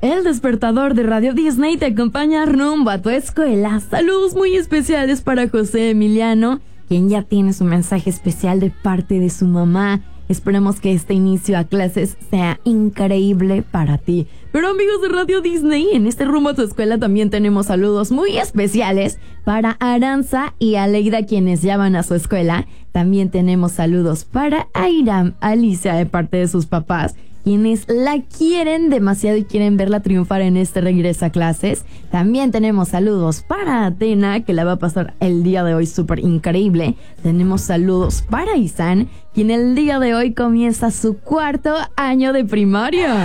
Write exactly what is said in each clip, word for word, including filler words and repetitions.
El despertador de Radio Disney te acompaña rumbo a tu escuela. Saludos muy especiales para José Emiliano, quien ya tiene su mensaje especial de parte de su mamá. Esperamos que este inicio a clases sea increíble para ti. Pero amigos de Radio Disney, en este rumbo a tu escuela también tenemos saludos muy especiales para Aranza y Aleida, quienes ya van a su escuela. También tenemos saludos para Airam, Alicia, de parte de sus papás, quienes la quieren demasiado y quieren verla triunfar en este regreso a clases. También tenemos saludos para Atena, que la va a pasar el día de hoy súper increíble. Tenemos saludos para Isan, quien el día de hoy comienza su cuarto año de primaria.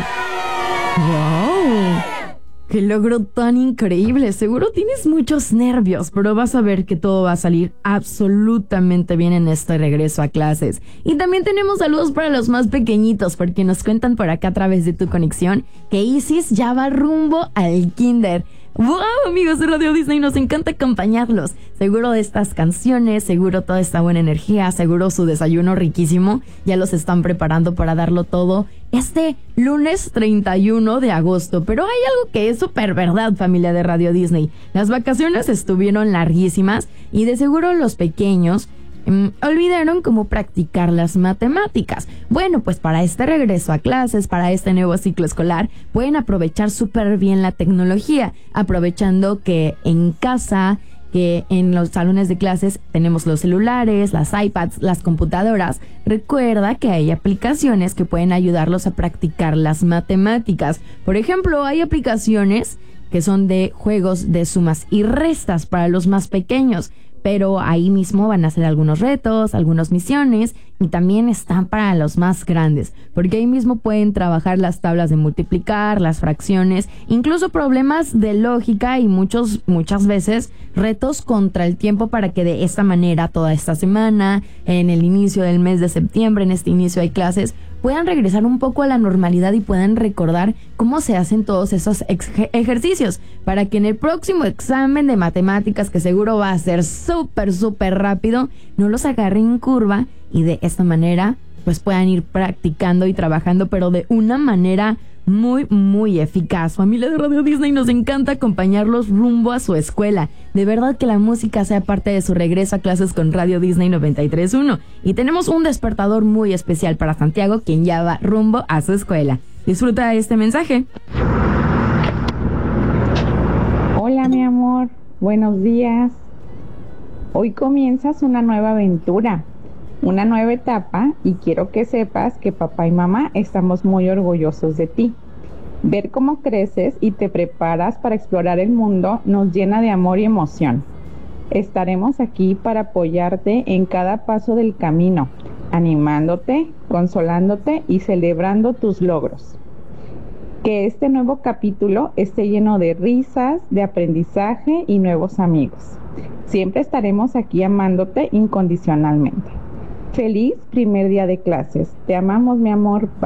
¡Wow! ¡Qué logro tan increíble! Seguro tienes muchos nervios, pero vas a ver que todo va a salir absolutamente bien en este regreso a clases. Y también tenemos saludos para los más pequeñitos, porque nos cuentan por acá a través de tu conexión que Isis ya va rumbo al kinder. ¡Wow, amigos de Radio Disney! Nos encanta acompañarlos. Seguro de estas canciones, seguro toda esta buena energía, seguro su desayuno riquísimo. Ya los están preparando para darlo todo este lunes treinta y uno de agosto. Pero hay algo que es súper verdad, familia de Radio Disney. Las vacaciones estuvieron larguísimas y de seguro los pequeños Mm, olvidaron cómo practicar las matemáticas. Bueno, pues para este regreso a clases, para este nuevo ciclo escolar, pueden aprovechar súper bien la tecnología, aprovechando que en casa, que en los salones de clases tenemos los celulares, las iPads, las computadoras. Recuerda que hay aplicaciones que pueden ayudarlos a practicar las matemáticas. Por ejemplo, hay aplicaciones que son de juegos de sumas y restas para los más pequeños, pero ahí mismo van a hacer algunos retos, algunas misiones, y también están para los más grandes, porque ahí mismo pueden trabajar las tablas de multiplicar, las fracciones, incluso problemas de lógica y muchos, muchas veces retos contra el tiempo, para que de esta manera toda esta semana, en el inicio del mes de septiembre, en este inicio de clases, puedan regresar un poco a la normalidad y puedan recordar cómo se hacen todos esos ex- ejercicios, para que en el próximo examen de matemáticas, que seguro va a ser súper, súper rápido, no los agarren en curva y de esta manera pues puedan ir practicando y trabajando, pero de una manera muy, muy eficaz. Familia de Radio Disney, nos encanta acompañarlos rumbo a su escuela. De verdad que la música sea parte de su regreso a clases con Radio Disney noventa y tres punto uno. Y tenemos un despertador muy especial para Santiago, quien ya va rumbo a su escuela. Disfruta este mensaje. Hola, mi amor. Buenos días. Hoy comienzas una nueva aventura, una nueva etapa, y quiero que sepas que papá y mamá estamos muy orgullosos de ti. Ver cómo creces y te preparas para explorar el mundo nos llena de amor y emoción. Estaremos aquí para apoyarte en cada paso del camino, animándote, consolándote y celebrando tus logros. Que este nuevo capítulo esté lleno de risas, de aprendizaje y nuevos amigos. Siempre estaremos aquí amándote incondicionalmente. Feliz primer día de clases. Te amamos, mi amor. Bye.